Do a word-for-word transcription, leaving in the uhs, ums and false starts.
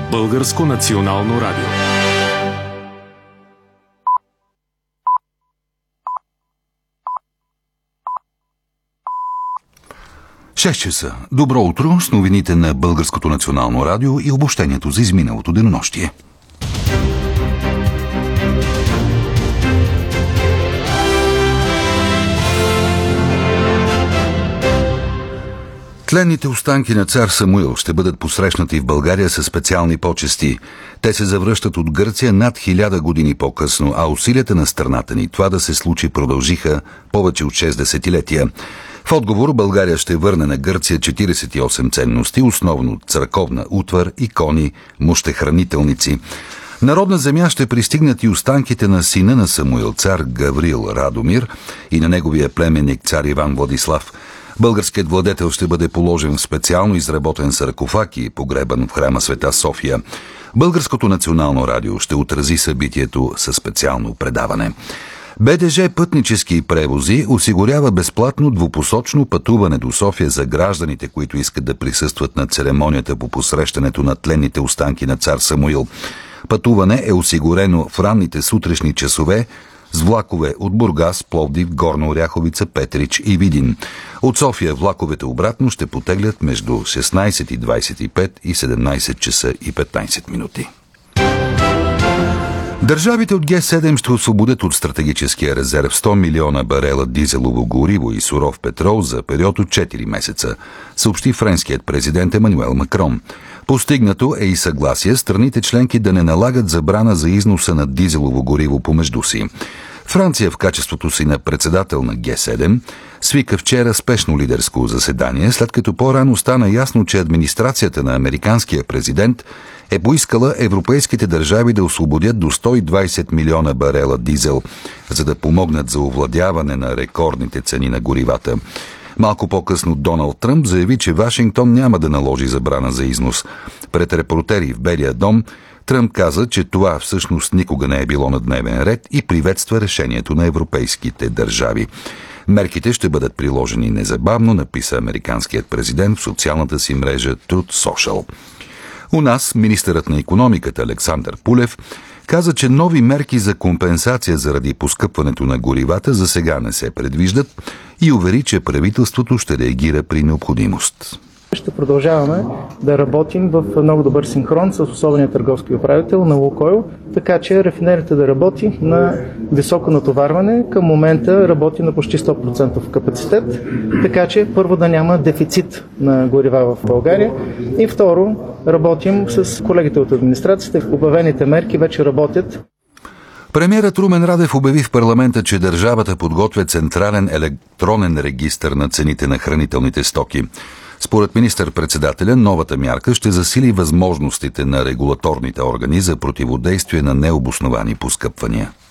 Българско национално радио. шест часа. Добро утро с новините на Българското национално радио и обобщението за изминалото денонощие. Тленните останки на цар Самуил ще бъдат посрещнати в България със специални почести. Те се завръщат от Гърция над хиляда години по-късно, а усилията на страната ни това да се случи продължиха повече от шест десетилетия. В отговор България ще върне на Гърция четиридесет и осем ценности, основно църковна утвар, икони, мощехранителници. Народна земя ще пристигнат и останките на сина на Самуил, цар Гаврил Радомир, и на неговия племенник цар Иван Владислав. Българският владетел ще бъде положен в специално изработен саркофаг и погребан в храма Света София. Българското национално радио ще отрази събитието със специално предаване. БДЖ Пътнически превози осигурява безплатно двупосочно пътуване до София за гражданите, които искат да присъстват на церемонията по посрещането на тленните останки на цар Самуил. Пътуване е осигурено в ранните сутрешни часове с влакове от Бургас, Пловдив, Горна Оряховица, Петрич и Видин. От София влаковете обратно ще потеглят между шестнайсет и двайсет и пет и седемнайсет часа и петнайсет минути. Държавите от Ге седем ще освободят от стратегическия резерв сто милиона барела дизелово гориво и суров петрол за период от четири месеца, съобщи френският президент Емануел Макрон. Постигнато е и съгласие страните членки да не налагат забрана за износа на дизелово гориво помежду си. Франция в качеството си на председател на Ге седем свика вчера спешно лидерско заседание, след като по-рано стана ясно, че администрацията на американския президент е поискала европейските държави да освободят до сто и двайсет милиона барела дизел, за да помогнат за овладяване на рекордните цени на горивата. Малко по-късно Доналд Тръмп заяви, че Вашингтон няма да наложи забрана за износ. Пред репортери в Белия дом Тръмп каза, че това всъщност никога не е било на дневен ред и приветства решението на европейските държави. Мерките ще бъдат приложени незабавно, написа американският президент в социалната си мрежа Truth Social. У нас министърът на икономиката Александър Пулев каза, че нови мерки за компенсация заради поскъпването на горивата за сега не се предвиждат и увери, че правителството ще реагира при необходимост. Ще продължаваме да работим в много добър синхрон с особения търговски управител на Лукойл, така че рафинерията да работи на високо натоварване. Към момента работи на почти сто процента капацитет, така че първо да няма дефицит на горива в България и второ работим с колегите от администрацията. Обявените мерки вече работят. Премиерът Румен Радев обяви в парламента, че държавата подготвя централен електронен регистър на цените на хранителните стоки. Според министър-председателя, новата мярка ще засили възможностите на регулаторните органи за противодействие на необосновани поскъпвания.